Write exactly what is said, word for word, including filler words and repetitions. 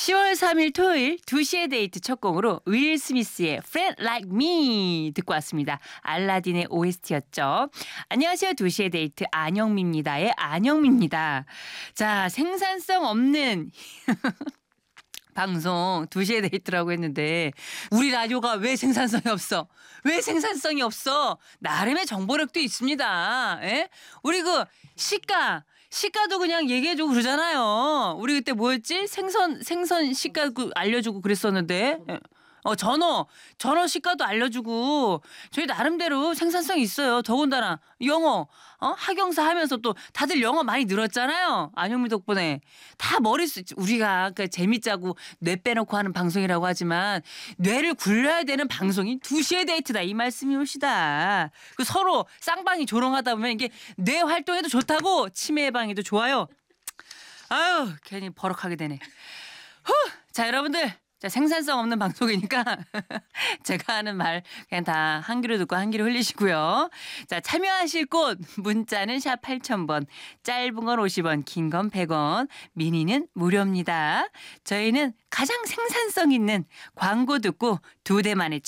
시월 삼일 토요일 두 시의 데이트 첫 곡으로 윌 스미스의 Friend Like Me 듣고 왔습니다. 알라딘의 오에스티였죠. 안녕하세요. 두 시의 데이트 안영미입니다의 안영미입니다. 자, 생산성 없는 방송 두 시의 데이트라고 했는데 우리 라디오가 왜 생산성이 없어? 왜 생산성이 없어? 나름의 정보력도 있습니다. 에? 우리 그 시가 시가도 그냥 얘기해주고 그러잖아요. 우리 그때 뭐였지? 생선 생선 시가 그 알려주고 그랬었는데. 어 전어 전어 시가도 알려주고 저희 나름대로 생산성이 있어요. 더군다나 영어 어 학영사 하면서 또 다들 영어 많이 늘었잖아요. 안영미 덕분에 다 머릿속 우리가 그 재밌자고 뇌 빼놓고 하는 방송이라고 하지만 뇌를 굴려야 되는 방송이 두 시의 데이트다 이 말씀이옵시다. 그 서로 쌍방이 조롱하다 보면 이게 뇌 활동에도 좋다고 치매 예방에도 좋아요. 아유 괜히 버럭하게 되네. 후! 자 여러분들. 자, 생산성 없는 방송이니까 제가 하는 말 그냥 다 한 귀로 듣고 한 귀로 흘리시고요. 자, 참여하실 곳 문자는 샵 팔천 번, 짧은 건 오십 원, 긴 건 백 원, 미니는 무료입니다. 저희는 가장 생산성 있는 광고 듣고 두 대 만에